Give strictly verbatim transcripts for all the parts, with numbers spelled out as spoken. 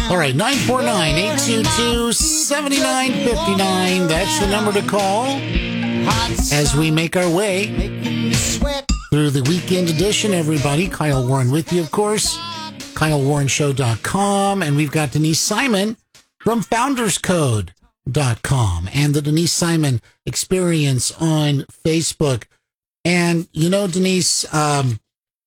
All right, nine four nine, eight two two, seven nine five nine. That's the number to call as we make our way through the weekend edition, everybody. Kyle Warren with you, of course. Kyle Warren Show dot com. And we've got Denise Simon from Founders Code dot com and the Denise Simon Experience on Facebook. And, you know, Denise, um,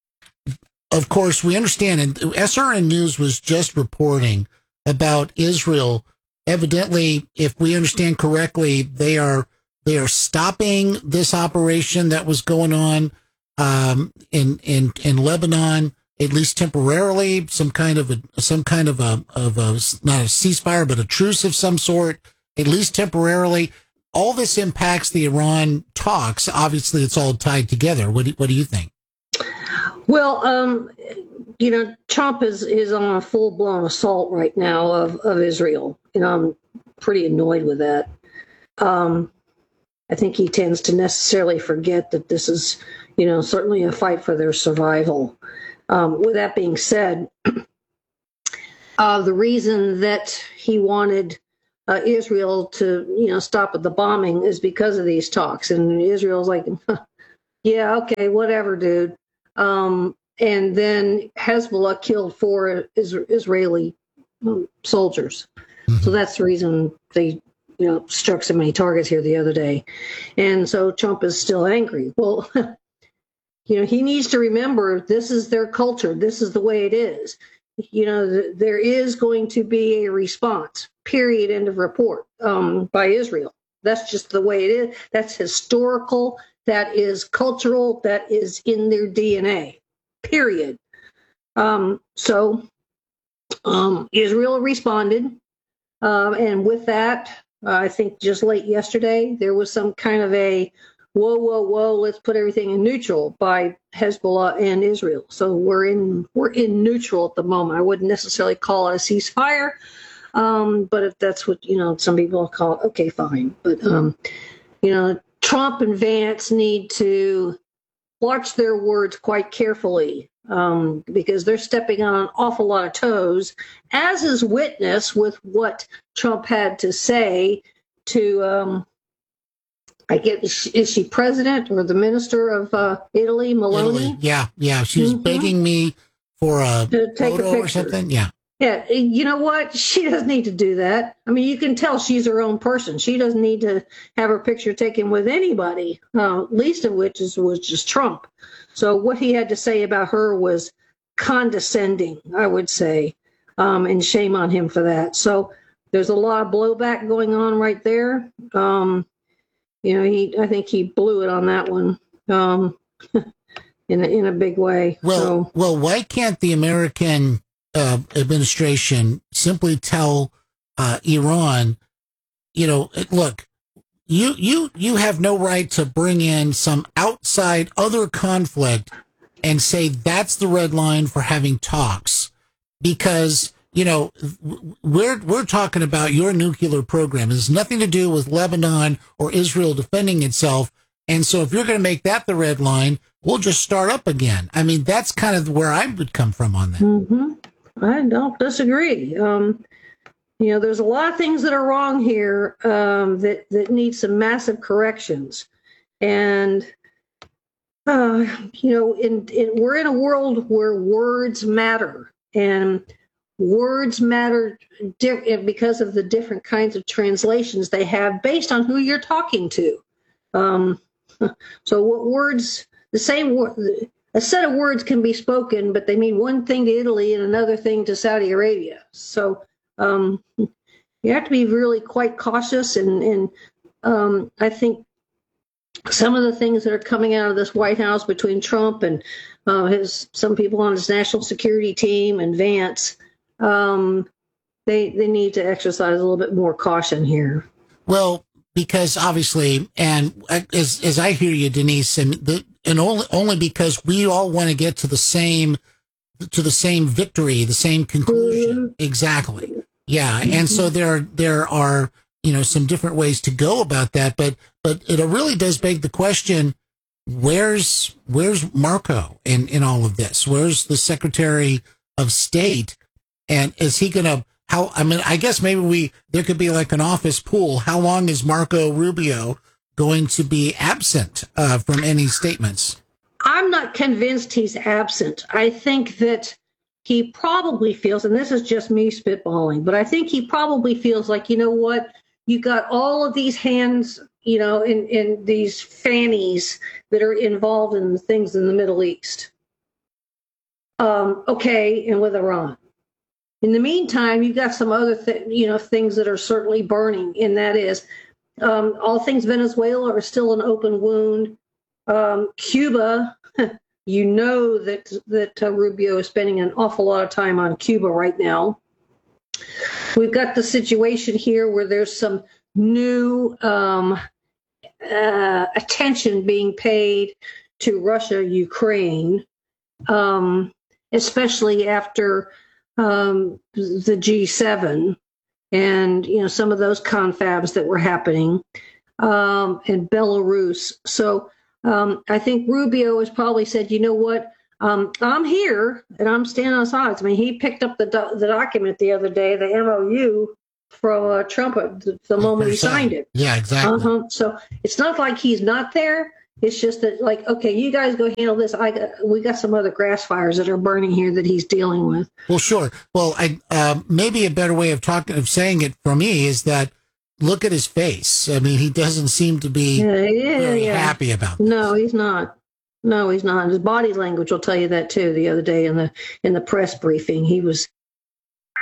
of course, we understand, and S R N News was just reporting about Israel. Evidently, if we understand correctly, they are they are stopping this operation that was going on um, in in in Lebanon, at least temporarily. Some kind of a some kind of a of a not a ceasefire, but a truce of some sort, at least temporarily. All this impacts the Iran talks. Obviously, it's all tied together. What do, what do you think? Well, um, you know, Trump is, is on a full-blown assault right now of, of Israel. You know, I'm pretty annoyed with that. Um, I think he tends to necessarily forget that this is, you know, certainly a fight for their survival. Um, with that being said, uh, the reason that he wanted uh, Israel to, you know, stop at the bombing is because of these talks. And Israel's like, yeah, okay, whatever, dude. Um, and then Hezbollah killed four is- Israeli soldiers. Mm-hmm. So that's the reason they, you know, struck so many targets here the other day. And so Trump is still angry. Well, you know, he needs to remember this is their culture. This is the way it is. You know, th- there is going to be a response, period, end of report, um, by Israel. That's just the way it is. That's historical. That is cultural, that is in their D N A, period. Um, so um, Israel responded. Um, and with that, uh, I think just late yesterday, there was some kind of a, whoa, whoa, whoa, let's put everything in neutral by Hezbollah and Israel. So we're in we're in neutral at the moment. I wouldn't necessarily call it a ceasefire, um, but if that's what, you know, some people call it, okay, fine. But, um, you know, Trump and Vance need to watch their words quite carefully um, because they're stepping on an awful lot of toes, as is witness with what Trump had to say to, um, I get, is she, is she president or the minister of uh, Italy, Meloni? Italy. Yeah, yeah. She was mm-hmm. begging me for a to take photo a picture or something. Yeah. Yeah, you know what? She doesn't need to do that. I mean, you can tell she's her own person. She doesn't need to have her picture taken with anybody, uh, least of which is, was just Trump. So what he had to say about her was condescending, I would say, um, and shame on him for that. So there's a lot of blowback going on right there. Um, you know, he I think he blew it on that one um, in, a, in a big way. Well, so. well, why can't the American Uh, administration simply tell uh, Iran, you know, look, you you you have no right to bring in some outside other conflict and say that's the red line for having talks, because you know we're we're talking about your nuclear program. It has nothing to do with Lebanon or Israel defending itself. And so if you're going to make that the red line, we'll just start up again. I mean, that's kind of where I would come from on that. Mm-hmm. I don't disagree. Um, you know, there's a lot of things that are wrong here um, that, that need some massive corrections. And, uh, you know, in, in, we're in a world where words matter. And words matter di- because of the different kinds of translations they have based on who you're talking to. Um, so what words, the same word, a set of words can be spoken, but they mean one thing to Italy and another thing to Saudi Arabia. So um, you have to be really quite cautious. And, and um, I think some of the things that are coming out of this White House between Trump and uh, his some people on his national security team and Vance, um, they they need to exercise a little bit more caution here. Well, because obviously, and as as I hear you, Denise, and the, and only only because we all want to get to the same to the same victory, the same conclusion. Mm-hmm. Exactly. Yeah, mm-hmm. And so there there are you know some different ways to go about that, but but it really does beg the question: Where's where's Marco in in all of this? Where's the Secretary of State? And is he going to? how, I mean, I guess maybe we, there could be like an office pool. How long is Marco Rubio going to be absent uh, from any statements? I'm not convinced he's absent. I think that he probably feels, and this is just me spitballing, but I think he probably feels like, you know what, you got all of these hands, you know, in, in these fannies that are involved in the things in the Middle East. Um, okay, and with Iran. In the meantime, you've got some other th- you know, things that are certainly burning, and that is um, all things Venezuela are still an open wound. Um, Cuba, you know that that uh, Rubio is spending an awful lot of time on Cuba right now. We've got the situation here where there's some new um, uh, attention being paid to Russia, Ukraine, um, especially after um, the G seven and, you know, some of those confabs that were happening, um, and Belarus. So um, I think Rubio has probably said, you know what, um, I'm here and I'm standing on sides. I mean, he picked up the do- the document the other day, the M O U from uh, Trump the, the moment he signed it. Yeah, exactly. Uh-huh. So it's not like he's not there. It's just that, like, okay, you guys go handle this. I got, we got some other grass fires that are burning here that he's dealing with. Well, sure. Well, I uh, maybe a better way of talking of saying it for me is that look at his face. I mean, he doesn't seem to be yeah, yeah, very yeah. happy about this. No, he's not. No, he's not. His body language will tell you that too. The other day in the in the press briefing, he was